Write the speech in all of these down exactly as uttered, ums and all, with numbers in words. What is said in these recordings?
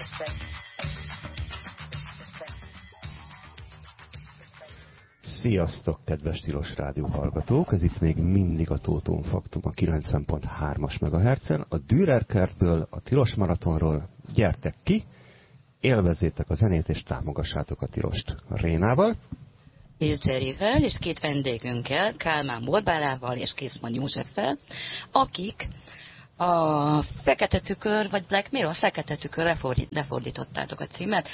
Sziasztok, kedves Tilos Rádió hallgatók! Ez itt még mindig a Tóton Faktum a kilencven pont hármas megahertzen. A Dürer kertből, a Tilos Maratonról gyertek ki, élvezzétek a zenét és támogassátok a Tilost Rénával. És Jerryvel, és két vendégünkkel, Kálmán Borbálával és Készman Józseffel, akik a Fekete Tükör, vagy Black Mirror, Fekete Tükör, lefordítottátok a címet,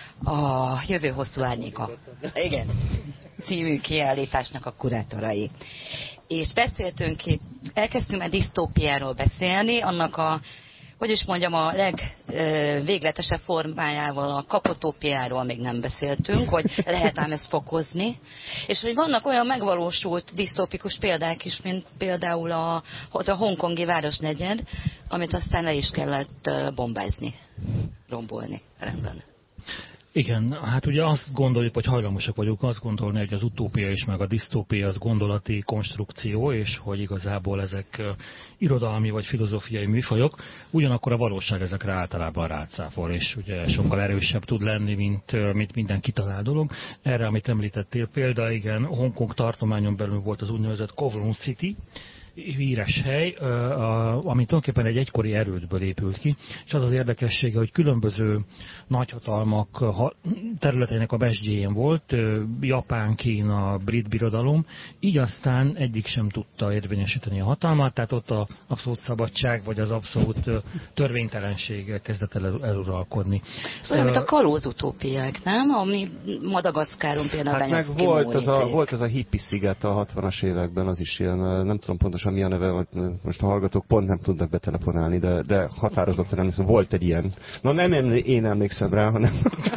a Jövő hosszú árnyéka. Igen. Című kiállításnak a kurátorai. És beszéltünk itt, elkezdtünk már disztópiáról beszélni, annak a, hogy is mondjam, a legvégletesebb formájával, a kapotópiáról még nem beszéltünk, hogy lehet ám ezt fokozni. És hogy vannak olyan megvalósult disztópikus példák is, mint például a, az a hongkongi városnegyed, amit aztán le is kellett bombázni, rombolni. Rendben. Igen, hát ugye azt gondoljuk, hogy hajlamosak vagyunk azt gondolni, hogy az utópia is, meg a disztópia az gondolati konstrukció, és hogy igazából ezek irodalmi vagy filozófiai műfajok, ugyanakkor a valóság ezekre általában rácáfol, és ugye sokkal erősebb tud lenni, mint, mint minden kitalált dolog. Erre, amit említettél példa, igen, Hongkong tartományon belül volt az úgynevezett Kowloon City, híres hely, ami tulajdonképpen egy egykori erődből épült ki, és az az érdekessége, hogy különböző nagyhatalmak területének a mesdjéjén volt, Japán, Kína, brit birodalom, így aztán egyik sem tudta érvényesíteni a hatalmat, tehát ott a abszolút szabadság, vagy az abszolút törvénytelenség kezdett el eluralkodni. Szóval, mint a kalózutópiák, nem? Ami Madagaszkáron például hát meg volt az, a, volt az a hippi sziget a hatvanas években, az is ilyen, nem tudom pontosan mi a neve, most a hallgatók pont nem tudnak betelefonálni, de, de határozottan emlékszem, volt egy ilyen. Na nem én emlékszem rá, hanem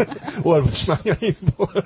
olvasmányaimból.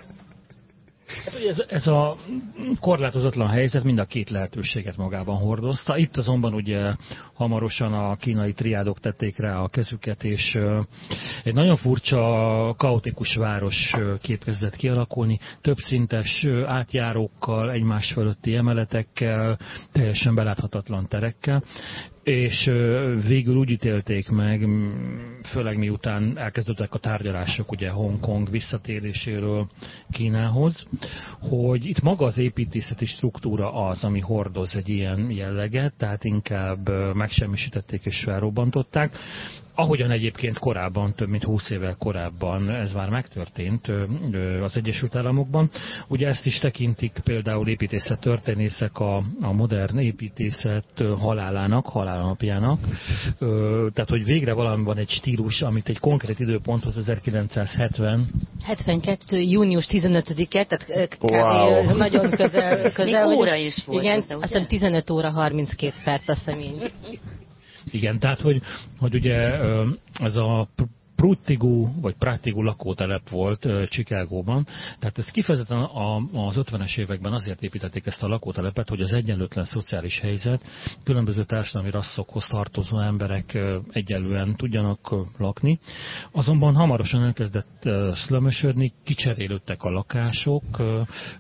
Ez, ez a korlátozatlan helyzet mind a két lehetőséget magában hordozta. Itt azonban ugye hamarosan a kínai triádok tették rá a kezüket, és egy nagyon furcsa, kaotikus város kép kezdett kialakulni, többszintes átjárókkal, egymás fölötti emeletekkel, teljesen beláthatatlan terekkel, és végül úgy ítélték meg, főleg miután elkezdődtek a tárgyalások ugye Hongkong visszatéréséről Kínához, hogy itt maga az építészeti struktúra az, ami hordoz egy ilyen jelleget, tehát inkább megsemmisítették és felrobbantották. Ahogyan egyébként korábban, több mint húsz évvel korábban ez már megtörtént az Egyesült Államokban. Ugye ezt is tekintik például építészet történészek a, a modern építészet halálának, halálnapjának. Tehát, hogy végre valami van egy stílus, amit egy konkrét időponthoz ezerkilencszázhetven hetvenkettő június tizenötödike, tehát wow. Nagyon közel. közel még óra is volt. Igen, azt hiszem tizenöt óra harminckét perc, azt hiszem így. Igen, tehát, hogy, hogy ugye ez a Prutigu, vagy Pratigu lakótelep volt uh, Chicagóban. Tehát ezt kifejezetten a, az ötvenes években azért építették ezt a lakótelepet, hogy az egyenlőtlen szociális helyzet, különböző társadalmi rasszokhoz tartozó emberek uh, egyenlően tudjanak uh, lakni. Azonban hamarosan elkezdett uh, szlömösödni, kicserélődtek a lakások, uh,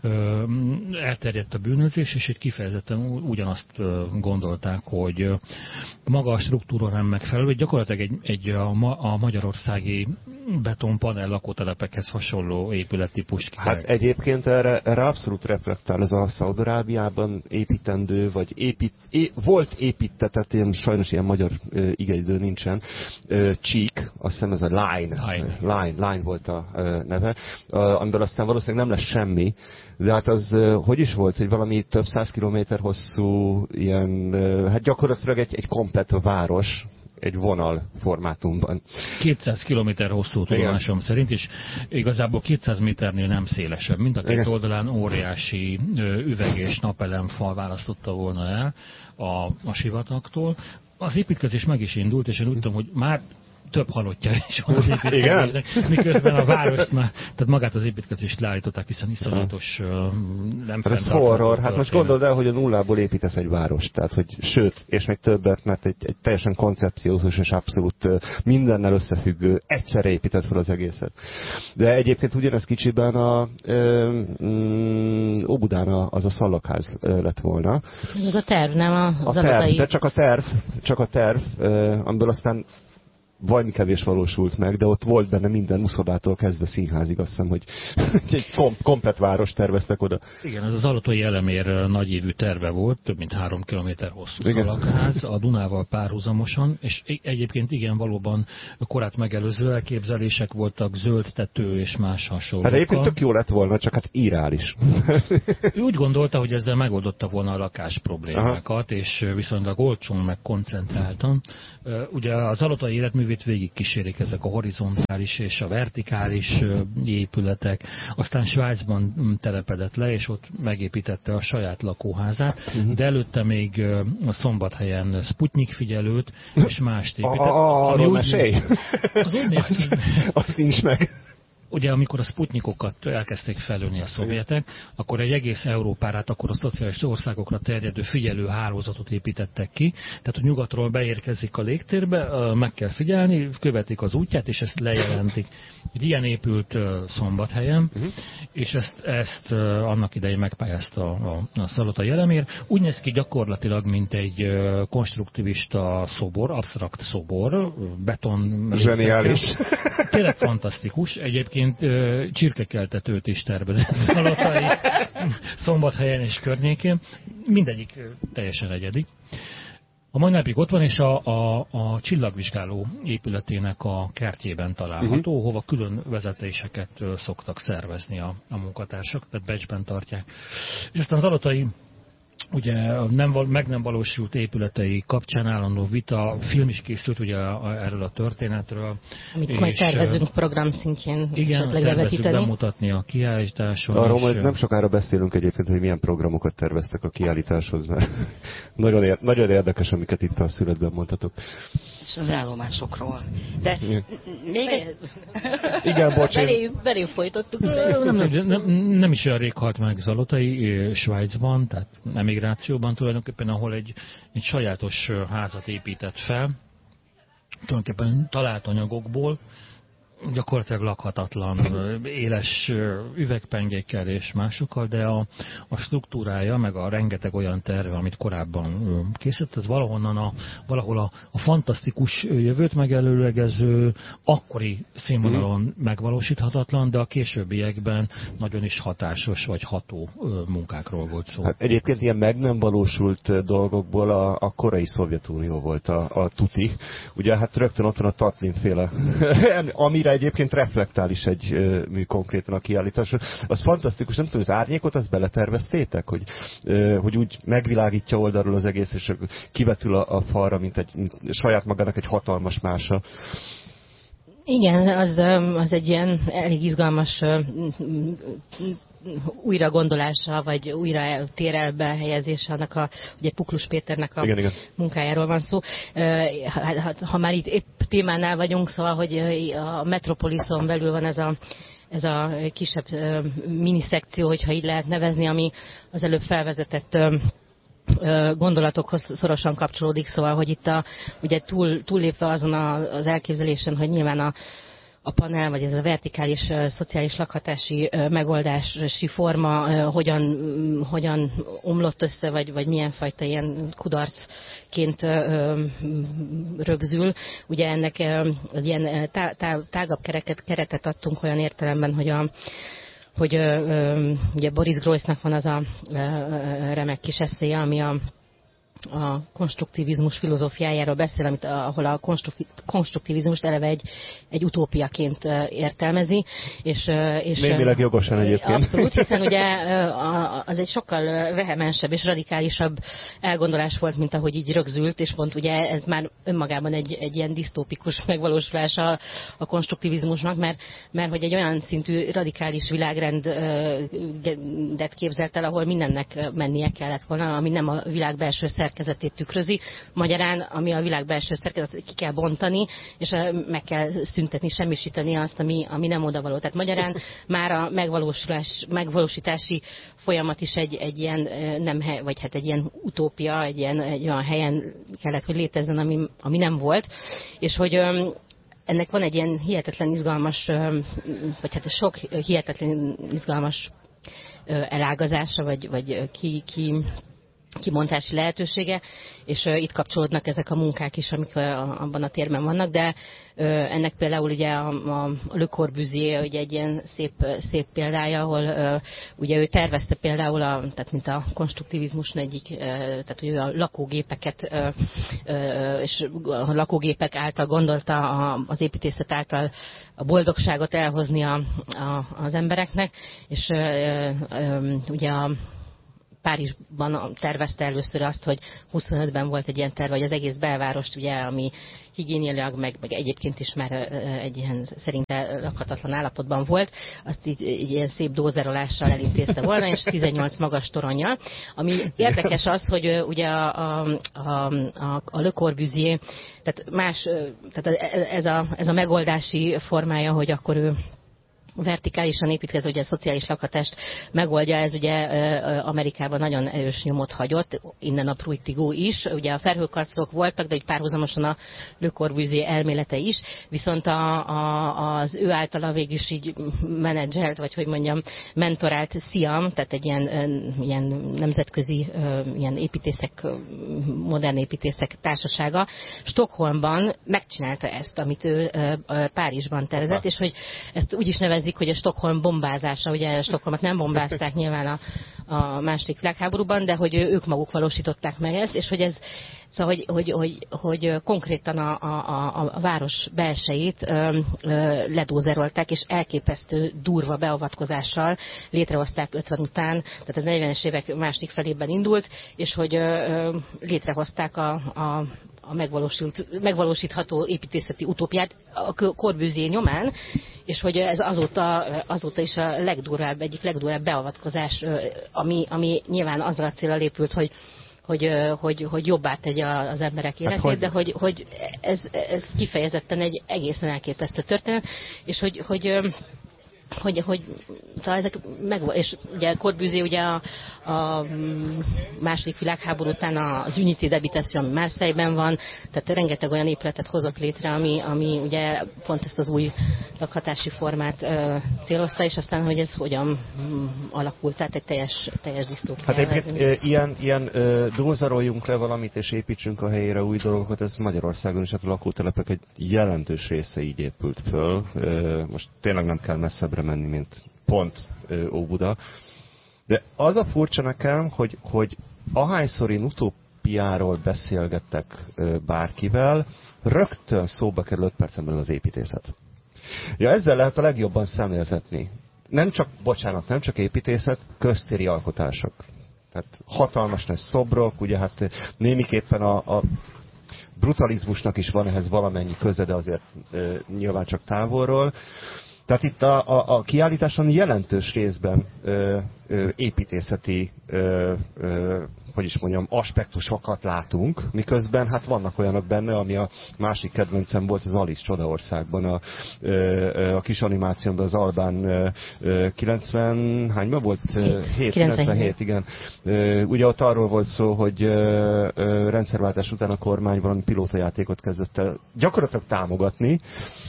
uh, elterjedt a bűnözés, és itt kifejezetten ugyanazt uh, gondolták, hogy uh, maga a struktúra nem megfelelő, gyakorlatilag egy, egy a, ma, a Magyarország betonpanel lakótelepekhez hasonló épülettípust. Hát egyébként erre, erre abszolút reflektál ez a Szaúd-Arábiában építendő, vagy épít, é, volt építetett, ilyen, sajnos ilyen magyar e, igeidő nincsen, e, csík, azt hiszem ez a Line, Line, Line, Line volt a e, neve, a, amiből aztán valószínűleg nem lesz semmi, de hát az, e, hogy is volt, hogy valami több száz kilométer hosszú, ilyen, e, hát gyakorlatilag egy, egy komplett város, egy vonal formátumban. kétszáz kilométer hosszú tudomásom szerint, és igazából kétszáz méternél nem szélesebb. Mind a két Igen. oldalán óriási üveg- és napelemfal választotta volna el a, a sivatagtól. Az építkezés meg is indult, és én úgy tudom, hogy már több halottja is van az építkezésnek, miközben a várost már, tehát magát az építkezést leállították, hiszen iszonyatos uh, nem hát ez horror, hát most gondold el, hogy a nullából építesz egy várost, tehát hogy sőt, és még többet, mert egy, egy teljesen koncepciózus és abszolút uh, mindennel összefüggő, egyszerre épített fel az egészet. De egyébként ugyanez kicsiben a uh, Óbudán az a szallagház uh, lett volna. Ez a terv, nem a, a terv, de csak a terv, csak a terv, uh, amiből aztán valami kevés valósult meg, de ott volt benne minden uszodától kezdve színházig, azt hiszem, hogy egy kom- komplet város terveztek oda. Igen, ez az Alatai Elemér nagyévű terve volt, több mint három kilométer hosszú szalagház, a Dunával párhuzamosan, és egyébként igen, valóban korát megelőző elképzelések voltak, zöld tető és más hasonlókkal. Hát egyébként tök jó lett volna, csak hát irreális. Ő úgy gondolta, hogy ezzel megoldotta volna a lakás problémákat, aha, és viszonylag olcsón meg koncentráltan. Ugye az Alatai életművét végig kísérik ezek a horizontális és a vertikális épületek. Aztán Svájcban telepedett le, és ott megépítette a saját lakóházát, uh-huh. de előtte még a Szombathelyen Sputnik figyelőt, és mást épített. Arról mesélj! Az úgy néz ki. Azt nincs meg. Ugye, amikor a Sputnikokat elkezdték felölni a szovjetek, akkor egy egész Európára, akkor a szociális országokra terjedő figyelő hálózatot építettek ki. Tehát, hogy nyugatról beérkezik a légtérbe, meg kell figyelni, követik az útját, és ezt lejelentik. Ilyen épült Szombathelyen, uh-huh. és ezt, ezt annak idején megpályázta a, a Szalatai Elemér. Úgy néz ki gyakorlatilag, mint egy konstruktivista szobor, absztrakt szobor, beton. Zseniális. Tényleg fantasztikus. Egyébként csirkekeltetőt is tervezett Szalatai, Szombathelyen és környékén. Mindegyik teljesen egyedi. A mai napig ott van, és a, a, a csillagvizsgáló épületének a kertjében található, uh-huh. hova külön vezetéseket szoktak szervezni a, a munkatársak, tehát becsben tartják. És aztán az Alatai ugye nem, meg nem valósult épületei kapcsán állandó vita, film is készült ugye erről a történetről. Amit majd tervezünk program szintjén esetleg bevetíteni. Bemutatni a kiállításon. Arról majd nem sokára beszélünk egyébként, hogy milyen programokat terveztek a kiállításhoz, mert nagyon, ér, nagyon érdekes, amiket itt a szünetben mondhatok. És az állomásokról. De igen. még egy... Igen, bocsánat. Belé folytottuk. Nem, nem, nem, nem is olyan rég halt meg Zalotai, Svájcban, tehát emigrációban tulajdonképpen, ahol egy, egy sajátos házat épített fel, tulajdonképpen talált anyagokból, gyakorlatilag lakhatatlan, éles üvegpengékkel és másokkal, de a, a struktúrája, meg a rengeteg olyan terve, amit korábban készített, ez valahonnan a, valahol a, a fantasztikus jövőt megelőlegező, akkori színvonalon mm. megvalósíthatatlan, de a későbbiekben nagyon is hatásos vagy ható munkákról volt szó. Hát egyébként ilyen meg nem valósult dolgokból a, a korai Szovjetunió volt a, a tuti. Ugye hát rögtön ott van a Tatlin-féle, amire egyébként reflektál is egy ö, mű konkrétan a kiállításra. Az fantasztikus, nem tudom, az árnyékot azt beleterveztétek, hogy, ö, hogy úgy megvilágítja oldalról az egész, és kivetül a, a falra, mint egy mint saját magának egy hatalmas mása. Igen, az, az egy ilyen elég izgalmas újra gondolása, vagy újra térelbe helyezése annak a, ugye Puklus Péternek a igen, igen. munkájáról van szó. Ha, ha már itt épp témánál vagyunk, szóval, hogy a Metropoliszon belül van ez a ez a kisebb miniszekció, hogyha így lehet nevezni, ami az előbb felvezetett gondolatokhoz szorosan kapcsolódik, szóval, hogy itt a, ugye túl, túllépve azon a, az elképzelésen, hogy nyilván a a panel, vagy ez a vertikális uh, szociális lakhatási uh, megoldási forma uh, hogyan, um, hogyan omlott össze, vagy, vagy milyen fajta ilyen kudarcként uh, rögzül. Ugye ennek uh, ilyen tá, tá, tágabb kereket, keretet adtunk olyan értelemben, hogy a hogy uh, ugye Boris Groysnak van az a uh, remek kis eszéje, ami a a konstruktivizmus filozófiájáról beszél, amit, ahol a konstruktivizmust eleve egy, egy utópiaként értelmezi. És, és némileg jogosan egyébként. Abszolút, hiszen ugye az egy sokkal vehemensebb és radikálisabb elgondolás volt, mint ahogy így rögzült, és pont ugye ez már önmagában egy, egy ilyen disztópikus megvalósulása a konstruktivizmusnak, mert, mert hogy egy olyan szintű radikális világrendet képzelt el, ahol mindennek mennie kellett volna, ami nem a világ belső szerkezetét tükrözi. Magyarán, ami a világ belső szerkezetét ki kell bontani, és meg kell szüntetni, semmisíteni azt, ami, ami nem odavaló. Tehát magyarán már a megvalósulás, megvalósítási folyamat is egy, egy ilyen nem hely, vagy hát egy ilyen utópia, egy, ilyen, egy olyan helyen kellett, hogy létezzen, ami, ami nem volt. És hogy ennek van egy ilyen hihetetlen izgalmas, vagy hát sok hihetetlen izgalmas elágazása, vagy, vagy ki, ki kimontási lehetősége, és uh, itt kapcsolódnak ezek a munkák is, amik uh, abban a térben vannak, de uh, ennek például ugye a, a Le Corbusier ugye egy ilyen szép, szép példája, ahol uh, ugye ő tervezte például, a, tehát mint a konstruktivizmus egyik, uh, tehát ő a lakógépeket uh, uh, és a lakógépek által gondolta a, az építészet által a boldogságot elhozni a, a, az embereknek, és uh, uh, ugye a Párizsban tervezte először azt, hogy huszonötben volt egy ilyen terve, hogy az egész belvárost, ugye, ami higiéniailag, meg, meg egyébként is már egy ilyen szerinte lakhatatlan állapotban volt, azt így, így ilyen szép dózerolással elintézte volna, és tizennyolc magas toronnyal. Ami érdekes az, hogy ugye a, a, a, a, a Le Corbusier, tehát más, tehát ez a, ez a megoldási formája, hogy akkor ő vertikálisan építkező, ugye a szociális lakhatást megoldja, ez ugye Amerikában nagyon erős nyomot hagyott, innen a Pruitigó is, ugye a felhőkarcolók voltak, de egy párhuzamosan a Le Corbusier elmélete is, viszont a, a, az ő általa végül is így menedzselt, vagy hogy mondjam, mentorált Siam, tehát egy ilyen, ilyen nemzetközi ilyen építészek, modern építészek társasága, Stockholmban megcsinálta ezt, amit ő Párizsban tervezett, és hogy ezt úgy is nevezi, hogy a Stockholm bombázása, ugye a Stockholmot nem bombázták nyilván a, a második világháborúban, de hogy ők maguk valósították meg ezt, és hogy ez, szóval, hogy, hogy, hogy, hogy konkrétan a, a, a város belsejét ö, ö, ledózerolták, és elképesztő durva beavatkozással létrehozták ötven után, tehát a negyvenes évek második felében indult, és hogy ö, ö, létrehozták a, a a megvalósítható építészeti utópiát a Corbusier nyomán, és hogy ez azóta, azóta is a legdurvább, egyik legdurvább beavatkozás, ami, ami nyilván azzal a célral épült, hogy hogy, hogy, hogy jobbá tegye az emberek életét, hát, hogy... de hogy, hogy ez, ez kifejezetten egy egészen elképesztő történet, és hogy, hogy hogy, hogy szóval ezek meg, és ugye Corbusier ugye a, a második világháború után az Unité d'Habitation, ami Marseille-ben van, tehát rengeteg olyan épületet hozott létre, ami, ami ugye pont ezt az új lakhatási formát ö, célozta, és aztán, hogy ez hogyan m, alakult, tehát egy teljes, teljes disztópia. Hát egyébként e, ilyen, ilyen e, dózaroljunk le valamit, és építsünk a helyére új dolgokat, ez Magyarországon is, hát a lakótelepek egy jelentős része így épült föl. E, most tényleg nem kell messzebbre menni, mint pont Óbuda. De az a furcsa nekem, hogy, hogy ahányszor én utópiáról beszélgettek bárkivel, rögtön szóba kerül öt percen belül az építészet. Ja, ezzel lehet a legjobban szemléltetni. Nem csak, bocsánat, nem csak építészet, köztéri alkotások. Tehát hatalmas nagy szobrok, ugye hát némiképpen a, a brutalizmusnak is van ehhez valamennyi köze, de azért e, nyilván csak távolról. Tehát itt a, a, a kiállításon jelentős részben ö, ö, építészeti, ö, ö, hogy is mondjam, aspektusokat látunk, miközben hát vannak olyanok benne, ami a másik kedvencem volt az Alice Csodaországban, a, ö, a kis animációban az Albán ö, ö, kilencven, hányban volt? hét, kilencvenhét, igen. Ö, ugye ott arról volt szó, hogy ö, ö, rendszerváltás után a kormány valami pilótajátékot kezdett el gyakorlatilag támogatni,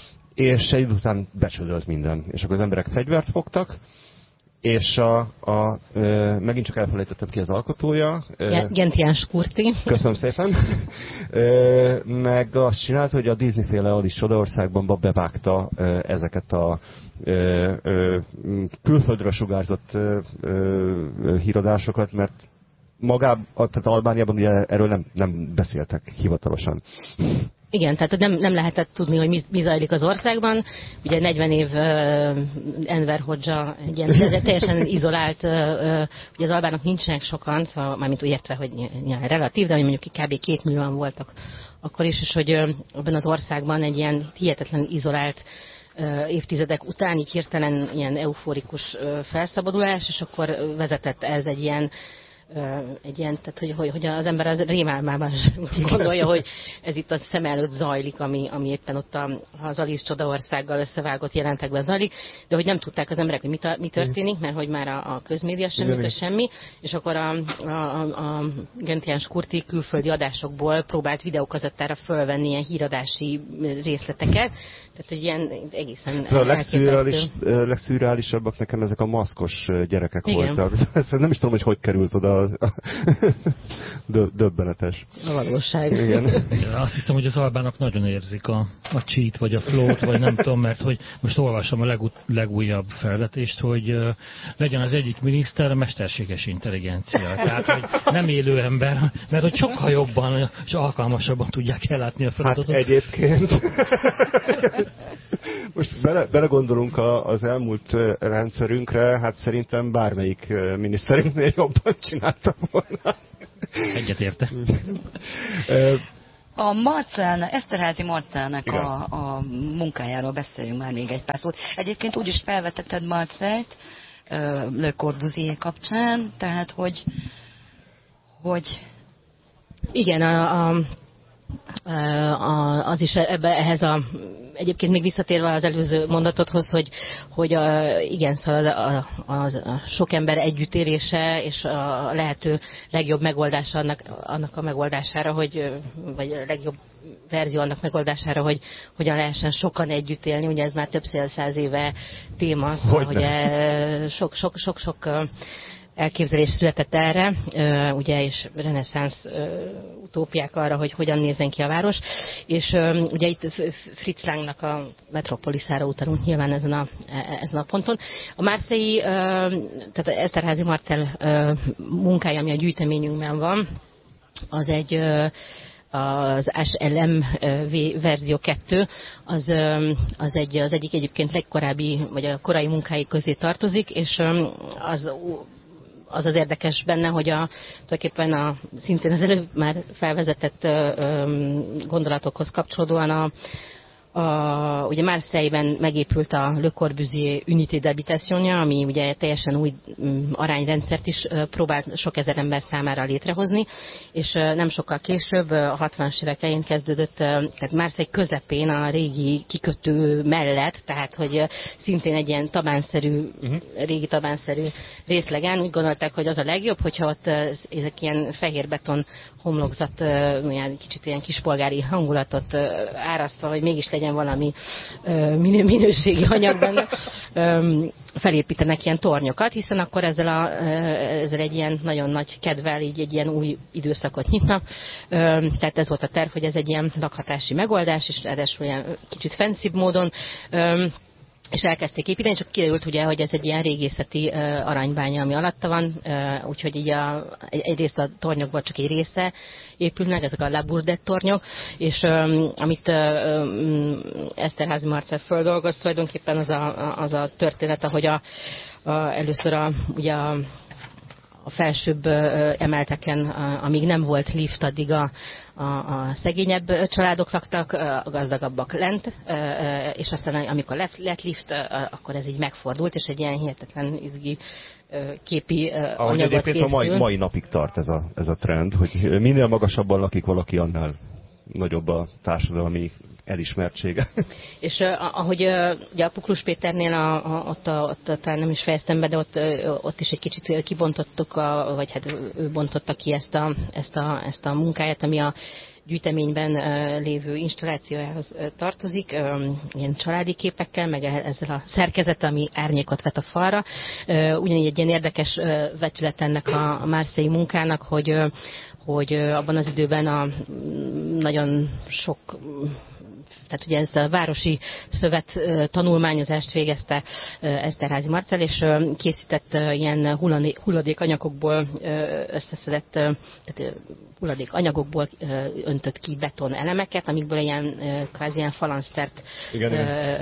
és egy idő után becsődölt minden. És akkor az emberek fegyvert fogtak, és a, a, ö, megint csak elfelejtettem ki az alkotója. Gentián Kurti. Köszönöm szépen. Ö, meg azt csinált, hogy a Disney-féle Alice Csodaországban bevágta ö, ezeket a ö, ö, külföldről sugárzott ö, ö, híradásokat, mert magában, tehát Albániában ugye erről nem, nem beszéltek hivatalosan. Igen, tehát nem, nem lehetett tudni, hogy mi, mi zajlik az országban. Ugye negyven év uh, Enver Hodzsa egy ilyen teljesen izolált, uh, uh, ugye az albánok nincsenek sokan, szóval, mármint úgy értve, hogy nyilván relatív, de mondjuk kb. két millióan voltak akkor is, és hogy uh, abban az országban egy ilyen hihetetlen izolált uh, évtizedek után így hirtelen ilyen euforikus uh, felszabadulás, és akkor vezetett ez egy ilyen egy ilyen, tehát hogy, hogy, hogy az ember az rémálmában gondolja, hogy ez itt a szem előtt zajlik, ami, ami éppen ott a, az Alice Csodaországgal összevágott jelentekben zajlik, de hogy nem tudták az emberek, hogy mi, mi történik, mert hogy már a, a közmédia sem működ semmi, és akkor a, a, a, a Gentián Kurti külföldi adásokból próbált videókazettára fölvenni ilyen híradási részleteket, tehát egy ilyen egészen a legszürreális, legszürreálisabbak nekem ezek a maszkos gyerekek igen. voltak. Nem is tudom, hogy hogy került oda a, a döbbenetes. A valóság. Igen. Ja, azt hiszem, hogy az albánok nagyon érzik a, a cheat, vagy a flow-t, vagy nem tudom, mert hogy most olvasom a legú- legújabb felvetést, hogy uh, legyen az egyik miniszter mesterséges intelligencia. Tehát, hogy nem élő ember, mert hogy sokkal jobban és alkalmasabban tudják ellátni a feladatot. Hát egyébként. Most bele, belegondolunk a, az elmúlt rendszerünkre, hát szerintem bármelyik miniszterünknél jobban csinálta volna. Egyetérte. A Marcel, Eszterházy Marcelnek a, a munkájáról beszéljünk már még egy pár szót. Egyébként úgy is felvetetted Marcelt Le Corbusier kapcsán, tehát hogy, hogy... Igen, a, a, a, az is ebbe, ehhez a... Egyébként még visszatérve az előző mondatodhoz, hogy, hogy a, igen, szóval a, a, a sok ember együttélése és a lehető legjobb megoldása annak, annak a megoldására, hogy, vagy a legjobb verzió annak megoldására, hogy hogyan lehessen sokan együtt élni. Ugye ez már több száz éve téma, szóval, hogy sok-sok-sok elképzelés született erre, ugye, és reneszánsz utópiák arra, hogy hogyan nézzen ki a város. És ugye itt Fritz Langnak a Metropolisára utalunk nyilván ezen a, ezen a ponton. A Marseille, tehát Eszterházy Marcel munkája, ami a gyűjteményünkben van, az egy az es el em verzió kettő, az, az, egy, az egyik egyébként legkorábbi, vagy a korai munkái közé tartozik, és az az az érdekes benne, hogy a, tulajdonképpen a, szintén az előbb már felvezetett ö, ö, gondolatokhoz kapcsolódóan a, a, ugye Marseille-ben megépült a Le Corbusier Unité d'Habitation-ja, ami ugye teljesen új m, arányrendszert is ö, próbált sok ezer ember számára létrehozni, és ö, nem sokkal később, a hatvanas évek elején kezdődött, ö, tehát Marseille közepén a régi kikötő mellett, tehát hogy ö, szintén egy ilyen tabánszerű, uh-huh. régi tabánszerű részlegen úgy gondolták, hogy az a legjobb, hogyha ott ö, ezek ilyen fehér beton homlokzat, ö, ilyen kicsit ilyen kispolgári hangulatot ö, árasztva, hogy mégis legyen valami ö, minőségi anyagban, ö, felépítenek ilyen tornyokat, hiszen akkor ezzel, a, ö, ezzel egy ilyen nagyon nagy kedvel így egy ilyen új időszakot nyitnak. Ö, tehát ez volt a terv, hogy ez egy ilyen lakhatási megoldás, és ráadásul ilyen kicsit fancybb módon, ö, és elkezdték építeni, csak kiderült ugye, hogy ez egy ilyen régészeti uh, aranybánya, ami alatta van, uh, úgyhogy így a, egy, egyrészt a tornyokból csak egy része épülnek, ezek a La Bourdette tornyok, és um, amit uh, um, Eszterházy Marcel földolgoz, tulajdonképpen az a, az a történet, ahogy a, a, először a, ugye a a felsőbb emelteken, amíg nem volt lift, addig a, a, a szegényebb családok laktak, a gazdagabbak lent, és aztán amikor lett, lett lift, akkor ez így megfordult, és egy ilyen hihetetlen izgi képi ahogy anyagot készül. A mai, mai napig tart ez a, ez a trend, hogy minél magasabban lakik valaki, annál nagyobb a társadalmi elismertsége. És uh, ahogy uh, ugye a Puklus Péternél a, a, ott, a, ott talán nem is fejeztem be, de ott, uh, ott is egy kicsit kibontottuk, a, vagy hát ő bontotta ki ezt a, ezt a, ezt a munkáját, ami a gyűjteményben uh, lévő installációjához uh, tartozik, um, ilyen családi képekkel, meg ezzel a szerkezet, ami árnyékot vet a falra. Uh, ugyanígy egy ilyen érdekes uh, vetület ennek a, a Marseille munkának, hogy uh, hogy abban az időben a nagyon sok, tehát ugye ez a városi szövet tanulmányozást végezte Eszterházy Marcel, és készített ilyen hulladékanyagokból összeszedett, tehát hulladékanyagokból öntött ki beton elemeket, amikből ilyen kvázi ilyen falansztert igen,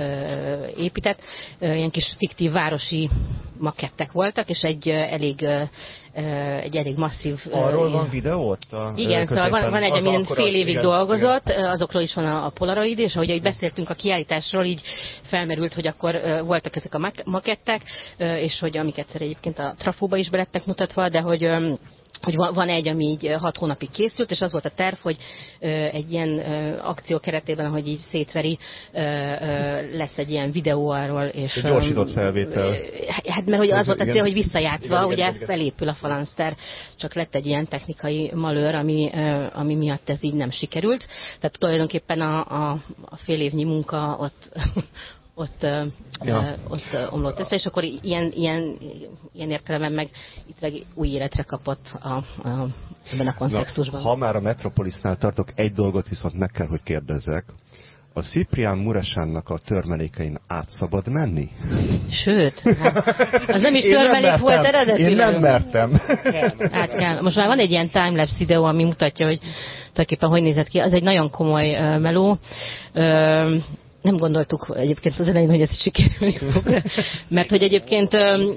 épített. Ilyen kis fiktív városi makettek voltak, és egy elég egy elég masszív... Arról van videó ott? A igen, szóval van, van egy, amin fél évig igen, dolgozott, igen. Azokról is van a, a Polaroid, és ahogy beszéltünk a kiállításról, így felmerült, hogy akkor voltak ezek a makettek, és hogy amiket egyszer egyébként a Trafóba is belettek mutatva, de hogy... hogy van egy, ami így hat hónapig készült, és az volt a terv, hogy ö, egy ilyen ö, akció keretében, ahogy így szétveri, ö, ö, lesz egy ilyen videó arról. És, egy gyorsított felvétel. Ö, hát mert hogy az volt a cél, igen. hogy visszajátszva, igen, ugye igen, igen. felépül a falanszter, csak lett egy ilyen technikai malőr, ami, ö, ami miatt ez így nem sikerült. Tehát tulajdonképpen a, a, a fél évnyi munka ott ott, ja. ott omlott össze, és akkor ilyen, ilyen, ilyen értelemben meg itt meg új életre kapott a, a, ebben a kontextusban. Na, ha már a Metropolisnál tartok, egy dolgot viszont meg kell, hogy kérdezzek. A Ciprián Muresannak a törmelékein át szabad menni? Sőt, hát, az nem is törmelék volt eredetileg. Én nem mertem. Hát kell. Most már van egy ilyen timelapse videó, ami mutatja, hogy tulajdonképpen hogy nézett ki. Az egy nagyon komoly uh, meló. Uh, nem gondoltuk egyébként az elején, hogy ez sikerülni fog. Mert hogy egyébként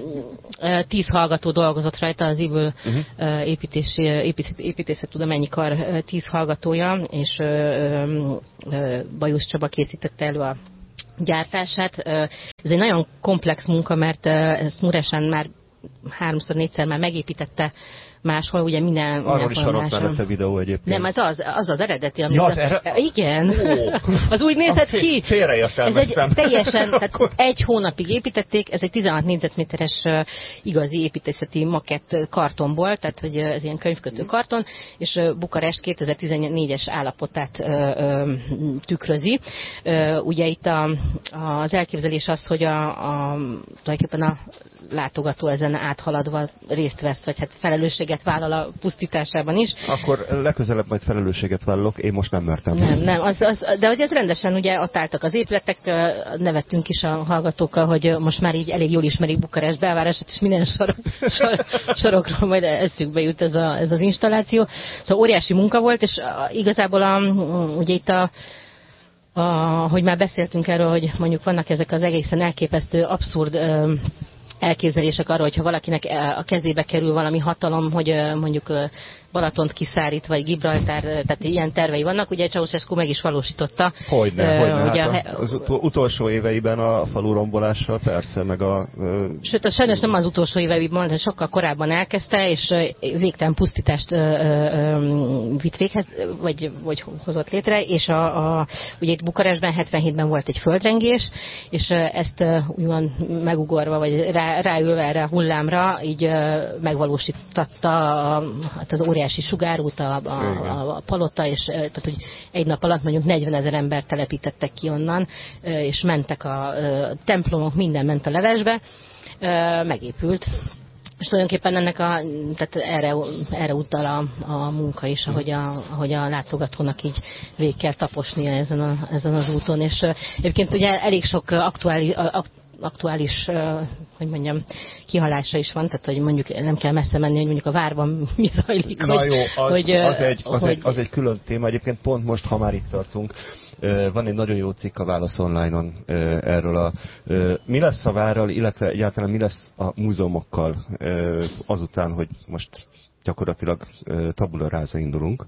uh, tíz hallgató dolgozott rajta, az Evil uh, építési, épít, építészettudományi kar uh, tíz hallgatója, és uh, uh, Bajusz Csaba készítette elő a gyártását. Uh, ez egy nagyon komplex munka, mert uh, ezt Muresan már háromszor, négyszer már megépítette máshol, ugye minden... Arról is van ott mellett a videó egyébként. Nem, az az, az, az eredeti. Ja, az a, igen. Oh. Az úgy nézett ki. Félreértelmeztem. Ez egy teljesen, tehát egy hónapig építették, ez egy tizenhat négyzetméteres uh, igazi építészeti makett kartonból, tehát hogy uh, ez ilyen könyvkötő karton, és uh, Bukarest kétezer-tizennégyes állapotát uh, uh, tükrözi. Uh, ugye itt a, az elképzelés az, hogy a, a, tulajdonképpen a látogató ezen áthaladva részt vesz, vagy hát felelősséget vállal a pusztításában is. Akkor legközelebb majd felelősséget vállalok, én most nem mertem. Nem, nem, az, az, de hogy ez rendesen ugye ott álltak az épületek, nevettünk is a hallgatókkal, hogy most már így elég jól ismerik Bukarest belvárását, és minden sarok, sor, sorokról majd eszükbe jut ez, a, ez az installáció. Szóval óriási munka volt, és igazából a, ugye itt a A, hogy már beszéltünk erről, hogy mondjuk vannak ezek az egészen elképesztő, abszurd ö, elképzelések arról, hogyha valakinek a kezébe kerül valami hatalom, hogy ö, mondjuk ö, Balatont kiszárít, vagy Gibraltár, tehát ilyen tervei vannak. Ugye Ceausescu meg is valósította. Hogyne, ö, hogyne. ugye Hát a, az utolsó éveiben a falu rombolással persze, meg a... Ö... Sőt, az sajnos nem az utolsó éveiben, de sokkal korábban elkezdte, és végtelen pusztítást ö, ö, vitt véghez, vagy, vagy hozott létre, és a, a, ugye itt Bukarestben hetvenhétben volt egy földrengés, és ezt úgymond megugorva, vagy rá, ráülve erre a hullámra, így ö, megvalósította a, hát az óriási sugárút, a, a, a palota, és tehát, hogy egy nap alatt mondjuk negyvenezer embert telepítettek ki onnan, és mentek a, a templomok, minden ment a levesbe, megépült. És tulajdonképpen ennek a, tehát erre, erre utal a, a munka is, ahogy a, ahogy a látogatónak így végig kell taposnia ezen, a, ezen az úton. És egyébként ugye elég sok aktuális, aktuális, hogy mondjam, kihalása is van, tehát hogy mondjuk nem kell messze menni, hogy mondjuk a várban mi zajlik. Na hogy, jó, az, hogy, az, egy, az, hogy, egy, az egy külön téma. Egyébként pont most, ha már itt tartunk, van egy nagyon jó cikk a Válasz Online-on erről a... Mi lesz a várral, illetve egyáltalán mi lesz a múzeumokkal azután, hogy most gyakorlatilag tabula rasa indulunk.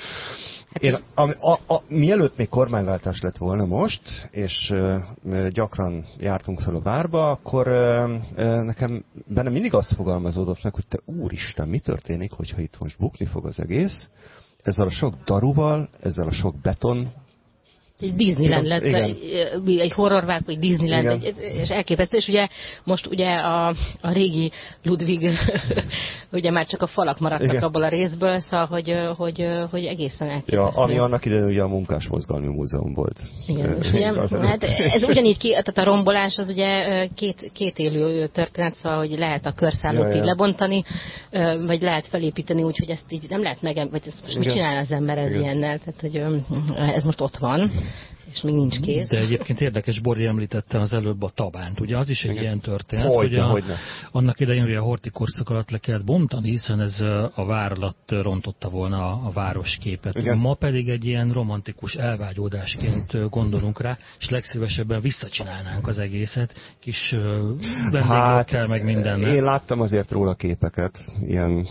Én, a, a, a, mielőtt még kormányváltás lett volna most, és e, gyakran jártunk fel a várba, akkor e, e, nekem benne mindig azt fogalmazódott meg, hogy te úristen, mi történik, hogyha itt most bukni fog az egész, ezzel a sok daruval, ezzel a sok beton, egy Disneyland lett, egy, egy horrorvárk, vagy Disneyland, egy, és elképesztő, és ugye most ugye a, a régi Ludwig, ugye már csak a falak maradtak igen. abból a részből, szóval, hogy, hogy, hogy egészen elképesztő. Ja, ami annak idején ugye a Munkásmozgalmi Múzeum volt. Igen, és ugye, hát ez ugyanígy, ki, tehát a rombolás az ugye két, két élő történet, szóval, hogy lehet a körszállót ja, így ja. lebontani, vagy lehet felépíteni úgy, hogy ezt így nem lehet meg, vagy ezt most mit csinál az ember ez igen. ilyennel, tehát hogy ez most ott van. És még nincs kész. De egyébként érdekes, Bori említette az előbb a Tabánt. Ugye az is egy igen. ilyen történet, hogy hogy ne, a, hogy ne. annak idején ugye a horthy korszak alatt le kellett bontani, hiszen ez a vár alatt rontotta volna a, a városképet. Igen. Ma pedig egy ilyen romantikus elvágyódásként gondolunk rá, és legszívesebben visszacsinálnánk az egészet, kis vendégekkel, hát, meg mindennel. Én láttam azért róla képeket, ilyen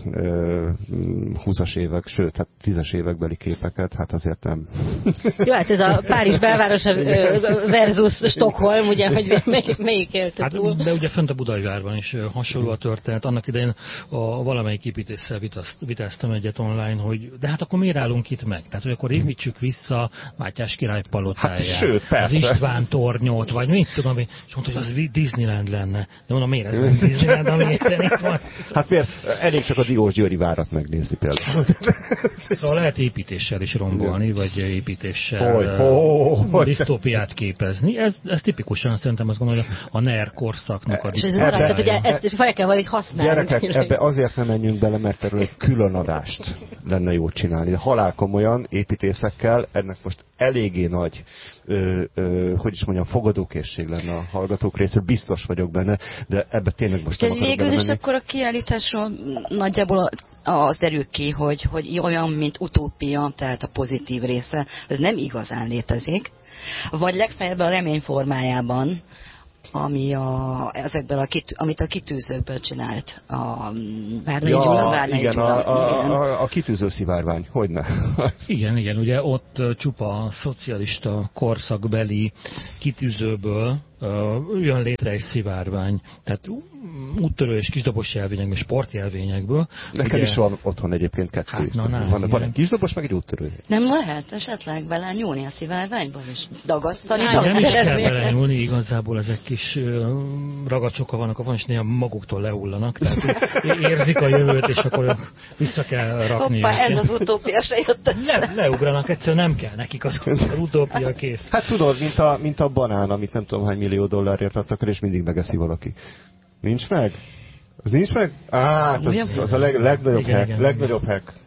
húszas évek, sőt, hát tízes évekbeli képeket, hát azért nem. Jó, hát ez a Párizs belváros versus Stockholm, ugye, hogy melyik, melyik élte hát, túl. de ugye fönt a Budai várban is hasonló a történet. Annak idején a valamelyik építéssel vitáztam egyet online, hogy de hát akkor miért állunk itt meg? Tehát, hogy akkor építsük vissza Mátyás király palotáját, hát, sőt, az István tornyot, vagy mit tudom, és mondta, hogy az Disneyland lenne. De mondom, miért ez nem Disneyland, ami itt van? Hát miért? Elég csak a Diósgyőri várat megnézni például. Szóval lehet építéssel is rombolni, vagy építéssel... Hogy, oh, a disztópiát képezni. Ez, ez tipikusan szerintem azt gondolom, hogy a NER korszaknak a disztópiát. Tehát ugye ezt fel kell valahogy használni. Gyerekek, ebbe azért nem menjünk bele, mert erről egy külön adást lenne jó csinálni. De halálkomolyan építészekkel ennek most eléggé nagy, ö, ö, hogy is mondjam, fogadókészség lenne a hallgatók részéről, biztos vagyok benne, de ebbe tényleg most nem akarok belemenni. Végül is akkor a kiállításról nagyjából az derül ki, hogy, hogy olyan, mint utópia, tehát a pozitív része, ez nem igazán létezik, vagy legfeljebb a remény formájában, ami a, ezekből a kitű, amit a kitűzőkből csinált a Várnai ja, Gyula. Várnai igen, Gyula. A, a, a, a kitűző szivárvány, hogyne? Igen, igen, ugye ott csupa szocialista korszakbeli kitűzőből uh, jön létre egy szivárvány. Tehát úttörő és kisdobos jelvényekből, sportjelvényekből. Nekem ugye, is van otthon egyébként kettő. Hát, na, na, van, van egy kisdobos, meg egy úttörő. Nem lehet esetleg bele nyúlni a szivárványból és dagasztani? Nem, nem is kell bele nyúlni, igazából ezek kis uh, ragacsoka vannak, van, és néha maguktól lehullanak. Tehát érzik a jövőt, és akkor vissza kell rakni. Hoppá, ez az utópia se jött. Le, leugranak, egyszerűen nem kell nekik az, az utópia kész. Hát tudod, mint a, mint a banán, amit nem tudom hány millió dollárért adtak, és mindig megeszi valaki. Nincs meg? Az nincs meg? Á, az, az a leg, legnagyobb igen, hack. Igen, legnagyobb igen. hack.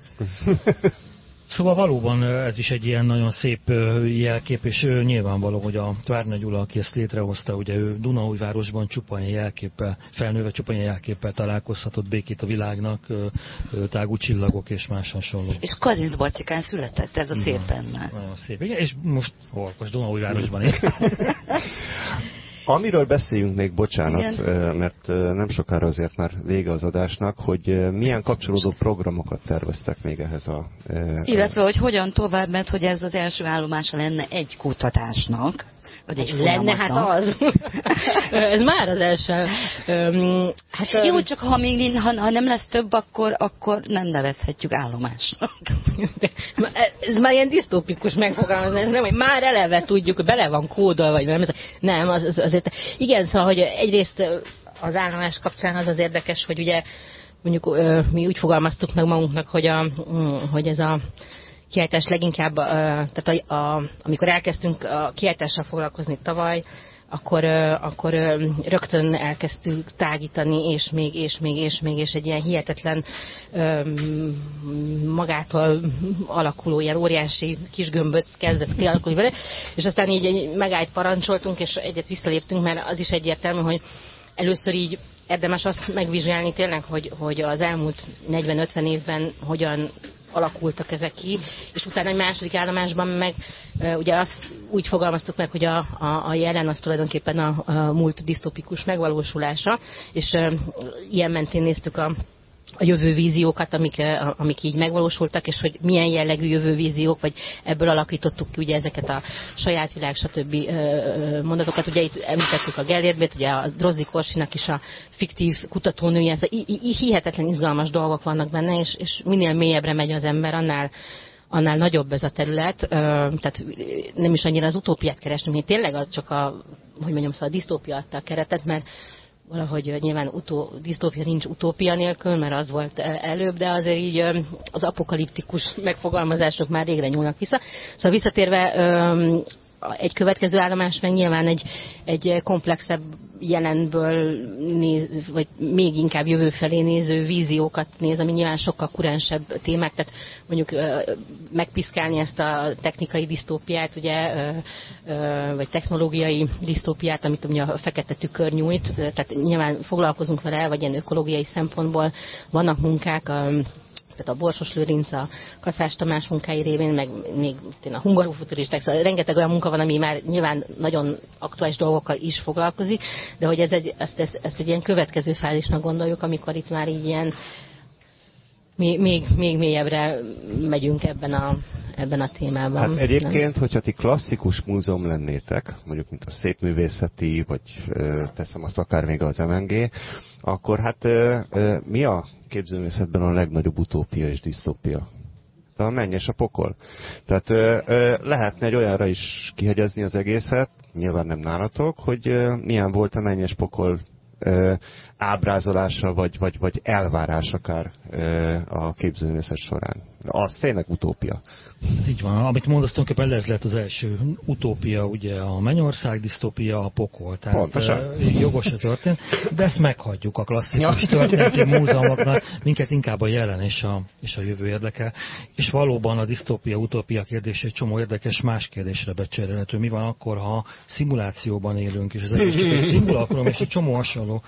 Szóval valóban ez is egy ilyen nagyon szép jelkép, és nyilvánvaló, hogy a Várnai Gyula, aki ezt létrehozta, ugye ő Dunaújvárosban csupa ilyen jelképpel, felnőve csupa ilyen jelképpel találkozhatott, békét a világnak, tágú csillagok és más hasonló. És Kazincbarcikán született, ez a ja, szép benne. Nagyon szép, igen, és most hol? Most Dunaújvárosban él. Amiről beszéljünk még, bocsánat, igen, mert nem sokára azért már vége az adásnak, hogy milyen kapcsolódó programokat terveztek még ehhez a... Illetve, hogy hogyan tovább, mert hogy ez az első állomása lenne egy kutatásnak. Vagy egy lenne, hát az. Ez már az első. Hát, jó, csak ha, még, ha, ha nem lesz több, akkor, akkor nem nevezhetjük állomásnak. Ez már ilyen disztópikus megfogalmazás, ez nem, hogy már eleve tudjuk, hogy bele van kódolva, vagy nem. Nem, az, az azért. Igen, szóval, hogy egyrészt az állomás kapcsán az az érdekes, hogy ugye mondjuk mi úgy fogalmaztuk meg magunknak, hogy, a, hogy ez a kiállítás leginkább, tehát a, a, amikor elkezdtünk a kiállítással foglalkozni tavaly, akkor, akkor rögtön elkezdtük tágítani, és még, és még, és még, és egy ilyen hihetetlen magától alakuló, ilyen óriási kis gömböt kezdett kialakulni vele, és aztán így egy megállt parancsoltunk, és egyet visszaléptünk, mert az is egyértelmű, hogy először így érdemes azt megvizsgálni tényleg, hogy, hogy az elmúlt negyven-ötven évben hogyan alakultak ezek ki, és utána egy második állomásban meg ugye azt úgy fogalmaztuk meg, hogy a, a, a jelen az tulajdonképpen a, a múlt disztopikus megvalósulása, és uh, ilyen mentén néztük a a jövővíziókat, amik, amik így megvalósultak, és hogy milyen jellegű jövővíziók, vagy ebből alakítottuk ki ugye ezeket a saját világ, stb. Mondatokat. Ugye itt említettük a Gellérbét, ugye a Drozdi Korsinak is a fiktív kutatónője, ez a hihetetlen izgalmas dolgok vannak benne, és, és minél mélyebbre megy az ember, annál annál nagyobb ez a terület, tehát nem is annyira az utópiát keresnünk, mint tényleg az csak a, hogy mondjam, szóval a disztópia adta a keretet, mert valahogy nyilván utó, disztópia nincs utópia nélkül, mert az volt előbb, de azért így az apokaliptikus megfogalmazások már régre nyúlnak vissza. Szóval visszatérve egy következő állomás meg nyilván egy, egy komplexebb jelenből néz, vagy még inkább jövő felé néző víziókat néz, ami nyilván sokkal kurensebb témák, tehát mondjuk megpiszkálni ezt a technikai disztópiát, ugye, vagy technológiai disztópiát, amit ugye a fekete tükör nyújt, tehát nyilván foglalkozunk vele, vagy ilyen ökológiai szempontból vannak munkák, tehát a Borsos Lőrinc, a Kaszás Tamás munkái révén, meg még a hungarofuturisták, szóval rengeteg olyan munka van, ami már nyilván nagyon aktuális dolgokkal is foglalkozik, de hogy ez egy, ezt, ezt, ezt egy ilyen következő fázisnak gondoljuk, amikor itt már így ilyen még, még, még mélyebbre megyünk ebben a, ebben a témában. Hát egyébként, nem? Hogyha ti klasszikus múzeum lennétek, mondjuk mint a Szépművészeti, vagy ö, teszem azt akár még az em en gé, akkor hát ö, ö, mi a képzőművészetben a legnagyobb utópia és disztópia? A menny és a pokol. Tehát ö, ö, lehetne egy olyanra is kihegyezni az egészet, nyilván nem nálatok, hogy ö, milyen volt a menny és pokol ö, ábrázolása, vagy, vagy, vagy elvárás akár ö, a képzőművészet során. Az tényleg utópia. Ez így van. Amit mondasz, tulajdonképpen ez lett az első utópia, ugye a Mennyország, disztópia, a pokol. Tehát pontosan. Jogos a történet, de ezt meghagyjuk a klasszikus történeti múzeumoknak, minket inkább a jelen és a, és a jövő érdekel. És valóban a disztópia, utópia kérdés egy csomó érdekes más kérdésre becserélhető. Mi van akkor, ha szimulációban élünk, és az egész csak egy szimulakrum, és egy csomó hasonló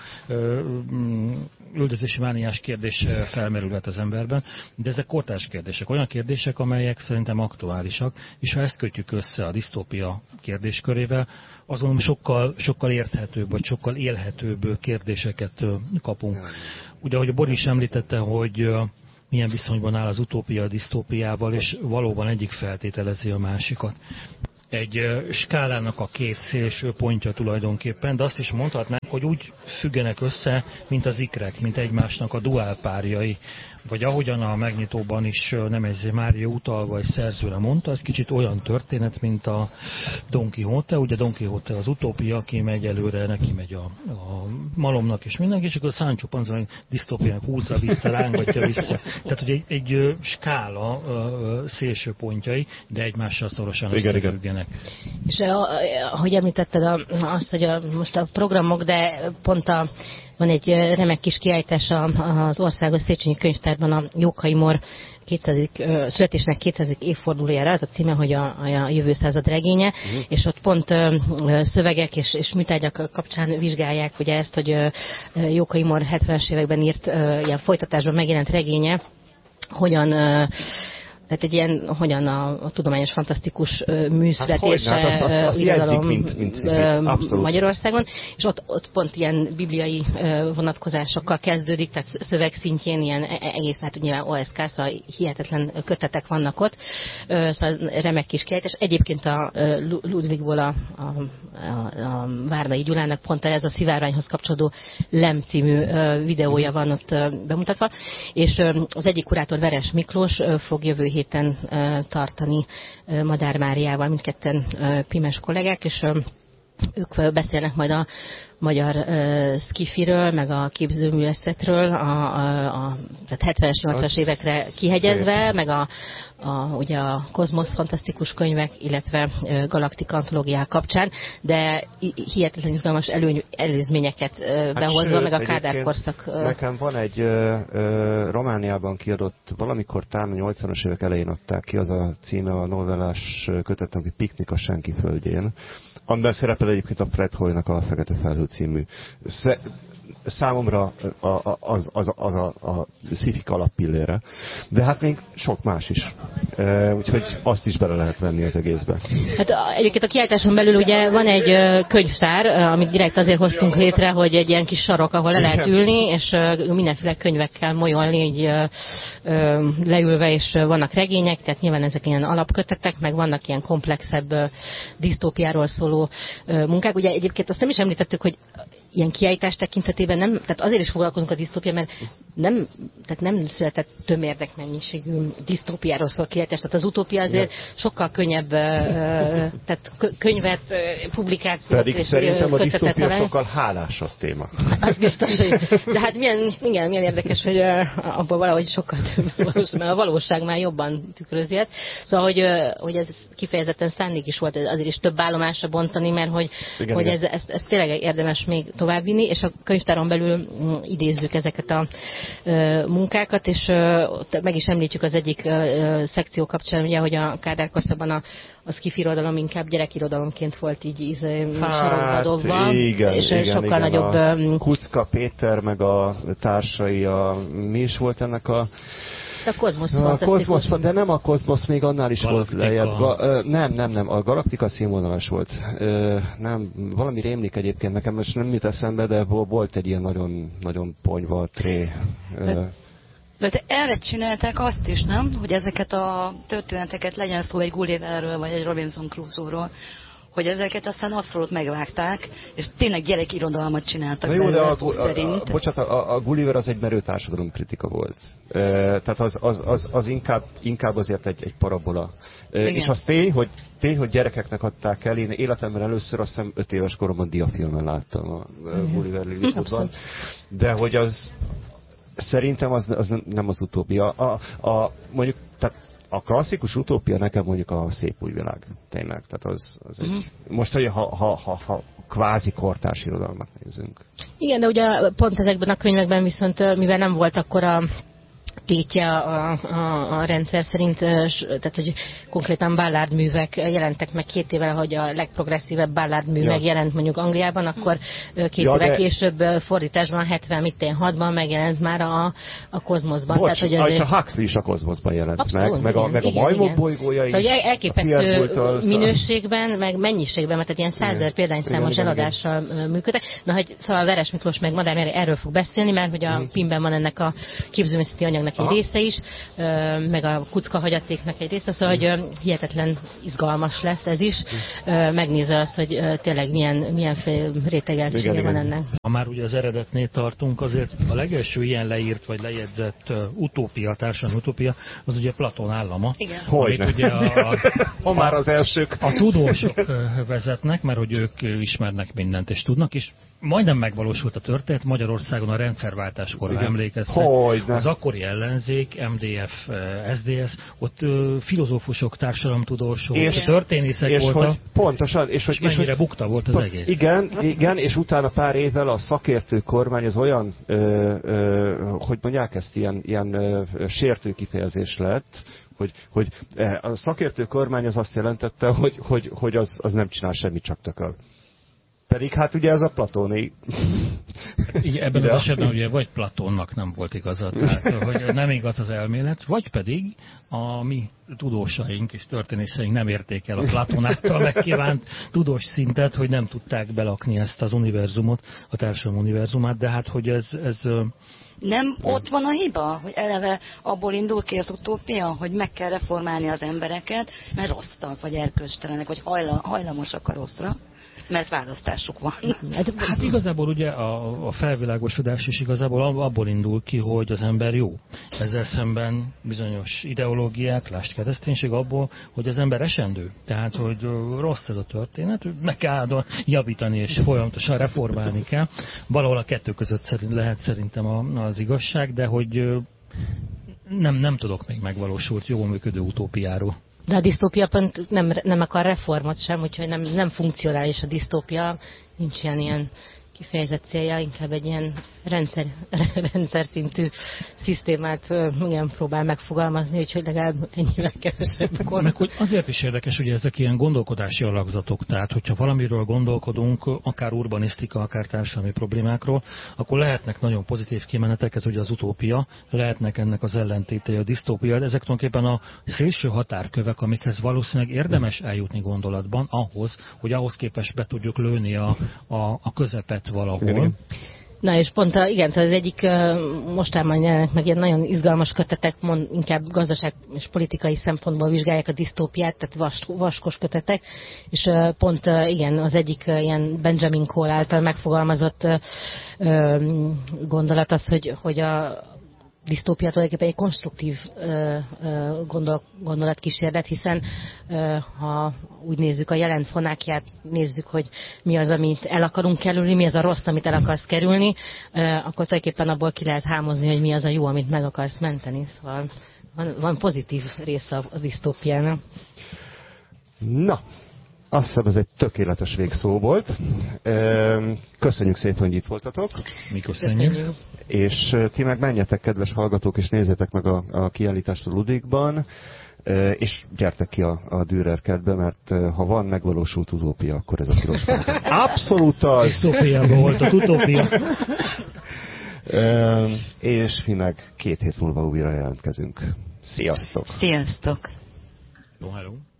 üldözési mániás kérdés felmerülhet az emberben, de ezek kortárs kérdések, olyan kérdések, amelyek szerintem aktuálisak, és ha ezt kötjük össze a disztópia kérdéskörével, azon sokkal, sokkal érthetőbb, vagy sokkal élhetőbb kérdéseket kapunk. Ugye, ahogy a Boris említette, hogy milyen viszonyban áll az utópia a disztópiával, és valóban egyik feltételezi a másikat. Egy skálának a két szélső pontja tulajdonképpen, de azt is mondhatnánk, hogy úgy függenek össze, mint az ikrek, mint egymásnak a duálpárjai. Vagy ahogyan a megnyitóban is Nemezé Mária utalva egy szerzőre mondta, ez kicsit olyan történet, mint a Don Quixote. Ugye Don Quixote az utópia, aki megy előre, neki megy a, a malomnak és mindenki, és akkor a Sancho Panza disztópiának húzza vissza, rángatja vissza. Tehát, hogy egy, egy skála szélső pontjai, de egymással szorosan összefüggenek. És ahogy említetted azt, hogy a, most a programok, de pont a van egy remek kis kiállítás az Országos Széchenyi Könyvtárban a Jókai Mór kétszázadik születésnek kétszázadik évfordulójára, az a címe, hogy a, a jövő század regénye, uh-huh. és ott pont szövegek és, és műtárgyak kapcsán vizsgálják ugye ezt, hogy Jókai Mór hetvenes években írt ilyen folytatásban megjelent regénye, hogyan tehát egy ilyen, hogyan a, a tudományos fantasztikus műszületése hát azt, azt, azt irodalom mint, mint Magyarországon, és ott, ott pont ilyen bibliai vonatkozásokkal kezdődik, tehát szövegszintjén ilyen egész, hát nyilván o es ká, szóval hihetetlen kötetek vannak ott, szóval remek kis kiállítás. Egyébként a Ludwigból a, a, a, a Várnai Gyulának pont ez a Szivárványhoz kapcsolódó Lem című videója van ott bemutatva, és az egyik kurátor, Veres Miklós fog jövő héten tartani Madár Máriával, mindketten Pimes kollégák, és ők beszélnek majd a magyar uh, skifiről, meg a képzőművészetről, a, a, a tehát hetvenes, nyolcvanas évekre kihegyezve, szépen. Meg a, a, ugye a kozmosz fantasztikus könyvek, illetve uh, galaktika antológiák kapcsán, de hihetetlen izgalmas előny, előzményeket uh, hát behozva, sőt, meg a Kádár korszak. Uh, nekem van egy uh, uh, Romániában kiadott, valamikor talán a nyolcvanas évek elején adták ki, az a címe a novellás kötet, ami Piknik a Senki földjén. Amiben szerepel egyébként a Fred Hoynak a Fekete Felhő című. Számomra az, az, az a, a szifik alappillére. De hát még sok más is. E, úgyhogy azt is bele lehet venni az egészbe. Hát egyébként a kiállításon belül ugye van egy könyvtár, amit direkt azért hoztunk létre, hogy egy ilyen kis sarok, ahol le lehet ülni, és mindenféle könyvekkel molyolni, így leülve, és vannak regények, tehát nyilván ezek ilyen alapkötetek, meg vannak ilyen komplexebb disztópiáról szóló munkák. Ugye egyébként azt nem is említettük, hogy ilyen kiállítás tekintetében nem, tehát azért is foglalkozunk a disztópia, mert nem, tehát nem született tömérdek mennyiségű disztópiáról szól kiállítás, tehát az utópia azért ja. sokkal könnyebb, tehát könyvet, publikációt pedig és szerintem a disztópia talán. Sokkal hálásabb téma. Az biztos, hogy, de hát milyen, igen, milyen érdekes, hogy abban valahogy sokkal több valós, mert a valóság már jobban tükrözi ezt. Szóval, hogy, hogy ez kifejezetten szándék is volt azért is több állomásra bontani, mert hogy, igen, hogy igen. Ez, ez, ez tényleg érdemes még továbbvinni, és a könyvtáron belül idézzük ezeket a uh, munkákat, és uh, meg is említjük az egyik uh, szekció kapcsán, ugye, hogy a Kádár korszakban a, a szkifirodalom inkább gyerekirodalomként volt így, így hát, sarokba dobva, igen, és igen, sokkal igen, nagyobb... A Kucka Péter, meg a társai, a, mi is volt ennek a A kozmosz a kozmosz, de nem a kozmosz, még annál is Galaktika. Volt lejjebb. Ga, nem, nem, nem, a Galaktika színvonalas volt. Nem, valami rémlik egyébként nekem, most nem jut eszembe, de volt egy ilyen nagyon, nagyon ponyva tré. De erre csinálták azt is, nem? Hogy ezeket a történeteket, legyen szó egy Gulliverről, vagy egy Robinson Crusoe-ról, hogy ezeket aztán abszolút megvágták, és tényleg gyerekirodalmat csináltak jó, belőle a, szó a, szerint. A, bocsánat, a, a Gulliver az egy merő társadalomkritika volt. E, tehát az, az, az, az inkább, inkább azért egy, egy parabola. E, és az tény, hogy, tény, hogy gyerekeknek adták el. Én életemben először azt hiszem öt éves koromban diafilmen láttam a Gulliver Lilliputban. De hogy az... Szerintem az, az nem az utópia. A, a, mondjuk, tehát a klasszikus utópia nekem mondjuk a szép új világ. Tényleg. Tehát az, az egy, mm. Most, hogy ha, ha, ha, ha kvázi kortárs irodalmat nézzünk. Igen, de ugye pont ezekben a könyvekben viszont, mivel nem volt akkor a tétje a, a, a rendszer szerint, tehát hogy konkrétan Ballard művek jelentek meg két évvel, hogy a legprogresszívebb Ballard mű ja. megjelent mondjuk Angliában, akkor két ja, évvel de... később fordításban hetven-hatban megjelent már a, a Kozmoszban. Bocs, tehát, hogy azért... és a Huxley is a Kozmoszban jelent abszolút, meg, meg igen, a, meg igen, a Majmok igen. bolygója szóval is. Szóval elképesztő minőségben, meg mennyiségben, mert tehát ilyen százezer példányszámos eladással működtek. Na, hogy szóval Veres Miklós meg Madár Mary erről fog beszélni, mert hogy a Pimben van ennek a képzőművészeti anyagnak egy része is, meg a kucka hagyatéknak egy része, szóval hogy hihetetlen izgalmas lesz ez is. Megnézze azt, hogy tényleg milyen, milyen rétegeltsége van ennek. Ha már ugye az eredetnél tartunk, azért a legelső ilyen leírt vagy lejegyzett uh, utópia, társadalmi utópia, az ugye Platón állama. Igen. Hogyne. Ugye a, a, ha már az elsők. A tudósok uh, vezetnek, mert hogy ők ismernek mindent és tudnak, és majdnem megvalósult a történet. Magyarországon a rendszerváltáskor emlékeztek. Hogyne. Az akkori ellenzék, em dé ef, es dé es, ott uh, filozófusok, társadalomtudósok, és, történészek és voltak. Hogy pontosan. És, és, és mennyire hogy, bukta volt az egész. Igen, igen, és utána pár évvel a szakértő kormány az olyan, ö, ö, hogy mondják ezt, ilyen, ilyen ö, sértő kifejezés lett, hogy, hogy a szakértő kormány az azt jelentette, hogy, hogy, hogy az, az nem csinál semmit, csak tököl. Pedig hát ugye ez a platóni... Igen, ebben az esetben ugye vagy Platónnak nem volt igaza, tehát hogy nem igaz az elmélet, vagy pedig a mi tudósaink és történészeink nem érték el a Platón által megkívánt tudós szintet, hogy nem tudták belakni ezt az univerzumot, a társadalom univerzumát, de hát hogy ez... ez nem ott van a hiba, hogy eleve abból indul ki az utópia, hogy meg kell reformálni az embereket, mert rosszak, vagy erkölcstelenek, vagy hajla, hajlamosak a rosszra, mert választásuk van. Hát igazából ugye a, a felvilágosodás is igazából abból indul ki, hogy az ember jó. Ezzel szemben bizonyos ideológiák, lásd kereszténység abból, hogy az ember esendő. Tehát, hogy rossz ez a történet, meg kell javítani és folyamatosan reformálni kell. Valahol a kettő között szerint lehet szerintem az igazság, de hogy nem, nem tudok még megvalósult, jól működő utópiáról. De a disztópia pont nem, nem akar reformot sem, úgyhogy nem, nem funkcionális a disztópia, nincs ilyen, ilyen kifejezett célja, inkább egy ilyen rendszer, rendszer szintű szisztémát igen, próbál megfogalmazni, úgyhogy legalább ennyivel kevesebb kor. Meg hogy azért is érdekes, hogy ezek ilyen gondolkodási alakzatok, tehát hogyha valamiről gondolkodunk, akár urbanisztika, akár társadalmi problémákról, akkor lehetnek nagyon pozitív kimenetek, ez ugye az utópia, lehetnek ennek az ellentétei a disztópia, de ezek tulajdonképpen a szélső határkövek, amikhez valószínűleg érdemes eljutni gondolatban, ahhoz, hogy ahhoz képest be tudjuk lőni a, a, a közepet valahol. Igen. Na és pont a, igen, tehát az egyik mostában jelennek meg ilyen nagyon izgalmas kötetek, mond, inkább gazdaság és politikai szempontból vizsgálják a disztópiát, tehát vas, vaskos kötetek, és pont igen, az egyik ilyen Benjamin Cole által megfogalmazott gondolat az, hogy, hogy a disztópia tulajdonképpen egy konstruktív ö, ö, gondol, gondolatkísérlet, hiszen ö, ha úgy nézzük a jelen fonákját, nézzük, hogy mi az, amit el akarunk kerülni, mi az a rossz, amit el akarsz kerülni, ö, akkor tulajdonképpen abból ki lehet hámozni, hogy mi az a jó, amit meg akarsz menteni. Szóval van, van pozitív része a disztópiának. Na, azt hiszem, ez egy tökéletes végszó volt. Köszönjük szépen, hogy itt voltatok. Mi köszönjük. És ti meg menjetek, kedves hallgatók, és nézzétek meg a, a kiállítást a Ludwigban, és gyertek ki a, a Dürer kertbe, mert ha van megvalósult utópia, akkor ez a piros fájta. Abszolút az! Disztópiában volt a utópia. És mi meg két hét múlva újra jelentkezünk. Sziasztok! Sziasztok! Hello, hello.